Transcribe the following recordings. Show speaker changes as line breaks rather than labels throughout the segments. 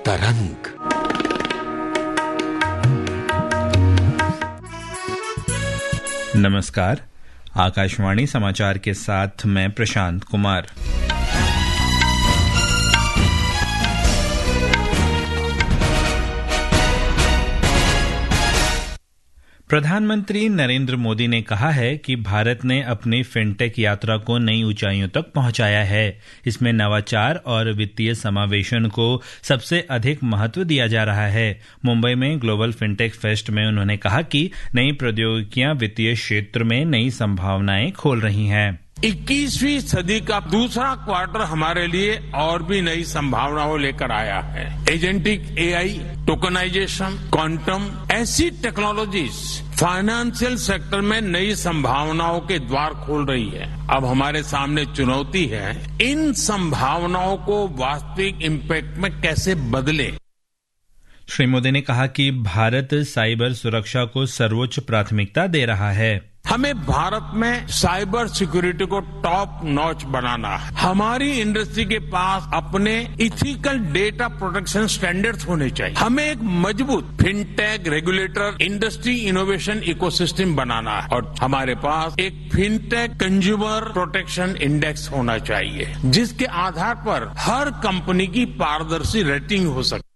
तरंग।
नमस्कार, आकाशवाणी समाचार के साथ मैं प्रशांत कुमार। प्रधानमंत्री नरेंद्र मोदी ने कहा है कि भारत ने अपनी फिनटेक यात्रा को नई ऊंचाइयों तक पहुंचाया है। इसमें नवाचार और वित्तीय समावेशन को सबसे अधिक महत्व दिया जा रहा है। मुंबई में ग्लोबल फिनटेक फेस्ट में उन्होंने कहा कि नई प्रौद्योगिकियां वित्तीय क्षेत्र में नई संभावनाएं खोल रही हैं।
21वीं सदी का दूसरा क्वार्टर हमारे लिए और भी नई संभावनाओं लेकर आया है। एजेंटिक एआई, टोकनाइजेशन, क्वांटम, ऐसी टेक्नोलॉजीज फाइनेंशियल सेक्टर में नई संभावनाओं के द्वार खोल रही है। अब हमारे सामने चुनौती है इन संभावनाओं को वास्तविक इम्पैक्ट में कैसे बदले।
श्री मोदी ने कहा कि भारत साइबर सुरक्षा को सर्वोच्च प्राथमिकता दे रहा है।
हमें भारत में साइबर सिक्योरिटी को टॉप नॉच बनाना है। हमारी इंडस्ट्री के पास अपने इथिकल डेटा प्रोटेक्शन स्टैंडर्ड्स होने चाहिए। हमें एक मजबूत fintech regulator industry innovation ecosystem बनाना है और हमारे पास एक फिनटेक कंज्यूमर प्रोटेक्शन इंडेक्स होना चाहिए, जिसके आधार पर हर कंपनी की पारदर्शी रेटिंग हो सके।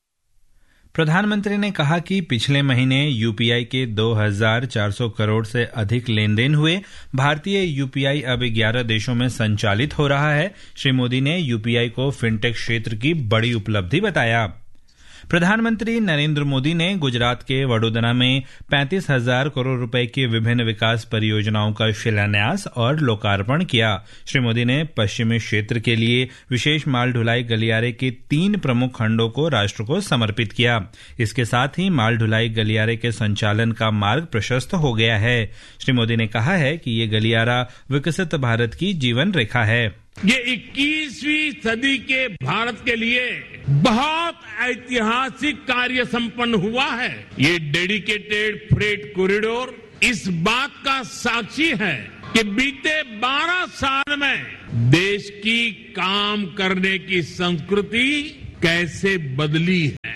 प्रधानमंत्री ने कहा कि पिछले महीने यूपीआई के 2,400 करोड़ से अधिक लेन देन हुए। भारतीय यूपीआई अब 11 देशों में संचालित हो रहा है। श्री मोदी ने यूपीआई को फिनटेक क्षेत्र की बड़ी उपलब्धि बताया। प्रधानमंत्री नरेंद्र मोदी ने गुजरात के वडोदरा में 35,000 करोड़ रुपए की विभिन्न विकास परियोजनाओं का शिलान्यास और लोकार्पण किया। श्री मोदी ने पश्चिमी क्षेत्र के लिए विशेष माल ढुलाई गलियारे के 3 प्रमुख खंडों को राष्ट्र को समर्पित किया। इसके साथ ही माल ढुलाई गलियारे के संचालन का मार्ग प्रशस्त हो गया है। श्री मोदी ने कहा है कि ये गलियारा विकसित भारत की जीवन रेखा है।
ये 21वीं सदी के भारत के लिए बहुत ऐतिहासिक कार्य संपन्न हुआ है। ये डेडिकेटेड फ्रेट कॉरिडोर इस बात का साक्षी है कि बीते 12 साल में देश की काम करने की संस्कृति कैसे बदली है।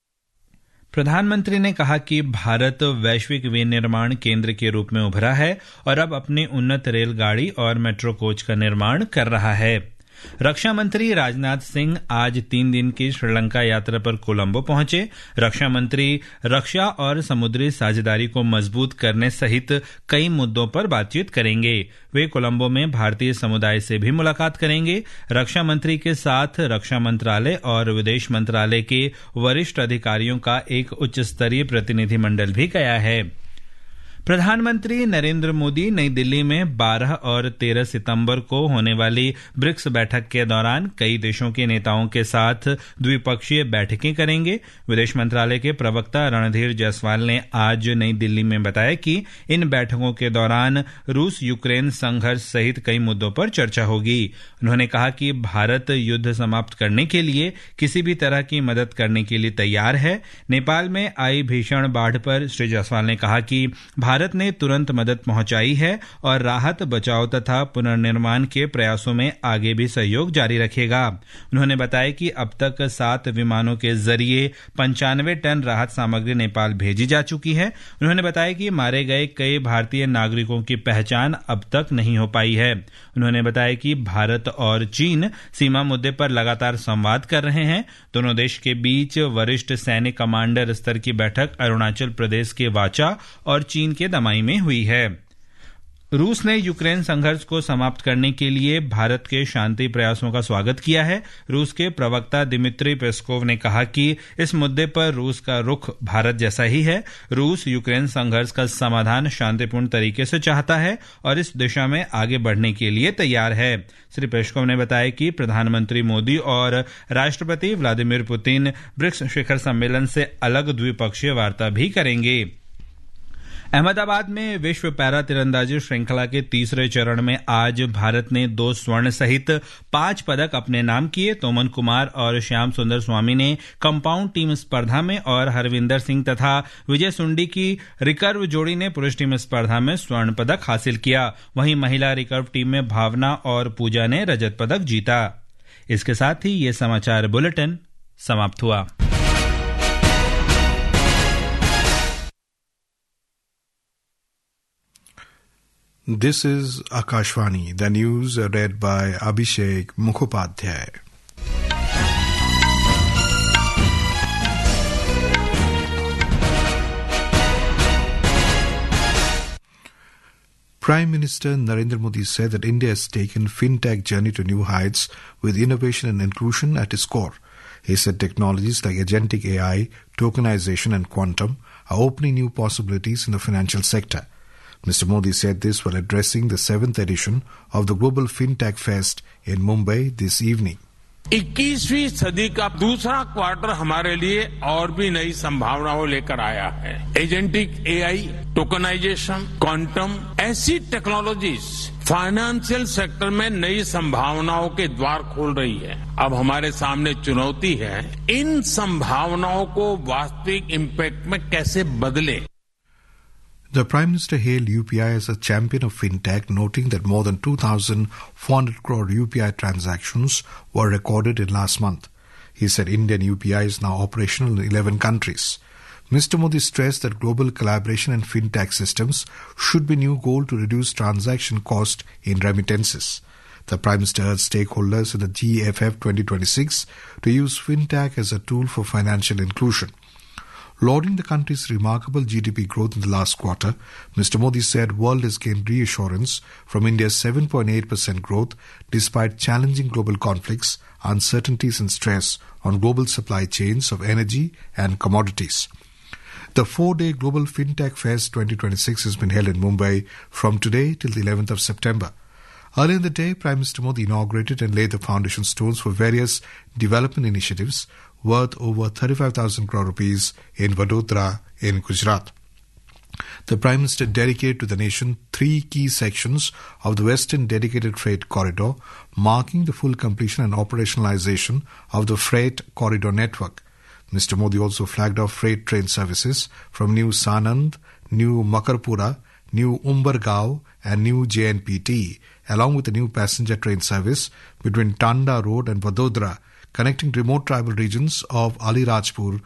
प्रधानमंत्री ने कहा कि भारत वैश्विक विनिर्माण केंद्र के रूप में उभरा है और अब अपनी उन्नत रेलगाड़ी और मेट्रो कोच का निर्माण कर रहा है। रक्षा मंत्री राजनाथ सिंह आज 3 दिन की श्रीलंका यात्रा पर कोलंबो पहुंचे। रक्षा मंत्री रक्षा और समुद्री साझेदारी को मजबूत करने सहित कई मुद्दों पर बातचीत करेंगे। वे कोलंबो में भारतीय समुदाय से भी मुलाकात करेंगे। रक्षा मंत्री के साथ रक्षा मंत्रालय और विदेश मंत्रालय के वरिष्ठ अधिकारियों का एक उच्च स्तरीय प्रतिनिधिमंडल भी गया है। प्रधानमंत्री नरेंद्र मोदी नई दिल्ली में 12 और 13 सितंबर को होने वाली ब्रिक्स बैठक के दौरान कई देशों के नेताओं के साथ द्विपक्षीय बैठकें करेंगे। विदेश मंत्रालय के प्रवक्ता रणधीर जायसवाल ने आज नई दिल्ली में बताया कि इन बैठकों के दौरान रूस यूक्रेन संघर्ष सहित कई मुद्दों पर चर्चा होगी। उन्होंने कहा कि भारत युद्ध समाप्त करने के लिए किसी भी तरह की मदद करने के लिए तैयार है। नेपाल में आई भीषण बाढ़ पर श्री जायसवाल ने कहा कि भारत ने तुरंत मदद पहुंचाई है और राहत, बचाव तथा पुनर्निर्माण के प्रयासों में आगे भी सहयोग जारी रखेगा। उन्होंने बताया कि अब तक 7 विमानों के जरिए 95 टन राहत सामग्री नेपाल भेजी जा चुकी है। उन्होंने बताया कि मारे गए कई भारतीय नागरिकों की पहचान अब तक नहीं हो पाई है। उन्होंने बताया कि भारत और चीन सीमा मुद्दे पर लगातार संवाद कर रहे हैं। दोनों देश के बीच वरिष्ठ सैन्य कमांडर स्तर की बैठक अरुणाचल प्रदेश के वाचा और चीन के दमाई में हुई है। रूस ने यूक्रेन संघर्ष को समाप्त करने के लिए भारत के शांति प्रयासों का स्वागत किया है। रूस के प्रवक्ता दिमित्री पेस्कोव ने कहा कि इस मुद्दे पर रूस का रुख भारत जैसा ही है। रूस यूक्रेन संघर्ष का समाधान शांतिपूर्ण तरीके से चाहता है और इस दिशा में आगे बढ़ने के लिए तैयार है। श्री पेस्कोव ने बताया कि प्रधानमंत्री मोदी और राष्ट्रपति व्लादिमीर पुतिन ब्रिक्स शिखर सम्मेलन से अलग द्विपक्षीय वार्ता भी करेंगे। अहमदाबाद में विश्व पैरा तीरंदाजी श्रृंखला के तीसरे चरण में आज भारत ने 2 स्वर्ण सहित 5 पदक अपने नाम किए। तोमन कुमार और श्याम सुंदर स्वामी ने कंपाउंड टीम स्पर्धा में और हरविंदर सिंह तथा विजय सुंडी की रिकर्व जोड़ी ने पुरुष टीम स्पर्धा में स्वर्ण पदक हासिल किया। वहीं महिला रिकर्व टीम में भावना और पूजा ने रजत पदक जीता। इसके साथ ही ये समाचार बुलेटिन समाप्त हुआ।
This is Akashvani, the news read by Abhishek Mukhopadhyay. Prime Minister Narendra Modi said that India has taken fintech journey to new heights with innovation and inclusion at its core. He said technologies like agentic AI, tokenization and quantum are opening new possibilities in the financial sector. Mr. Modi said this while addressing the 7th edition of the Global FinTech Fest in Mumbai this evening.
21वीं सदी का दूसरा quarter हमारे लिए और भी नई संभावनाओं लेकर आया है। एजेंटिक एआई, टोकनाइजेशन, क्वांटम ऐसी टेक्नोलॉजीज फाइनेंशियल सेक्टर में नई संभावनाओं के द्वार खोल रही है। अब हमारे सामने चुनौती है इन संभावनाओं को वास्तविक इम्पैक्ट में कैसे बदले।
The Prime Minister hailed UPI as a champion of fintech, noting that more than 2,400 crore UPI transactions were recorded in last month. He said Indian UPI is now operational in 11 countries. Mr. Modi stressed that global collaboration in fintech systems should be a new goal to reduce transaction cost in remittances. The Prime Minister urged stakeholders in the GFF 2026 to use fintech as a tool for financial inclusion. Lauding the country's remarkable GDP growth in the last quarter, Mr. Modi said world has gained reassurance from India's 7.8% growth despite challenging global conflicts, uncertainties and stress on global supply chains of energy and commodities. The 4-day Global FinTech Fest 2026 has been held in Mumbai from today till the 11th of September. Earlier in the day, Prime Minister Modi inaugurated and laid the foundation stones for various development initiatives worth over 35,000 crore rupees in Vadodara in Gujarat. The Prime Minister dedicated to the nation 3 key sections of the Western Dedicated Freight Corridor, marking the full completion and operationalization of the freight corridor network. Mr. Modi also flagged off freight train services from New Sanand, New Makarpura, New Umbergaon and New JNPT, along with a new passenger train service between Tanda Road and Vadodara, connecting remote tribal regions of Alirajpur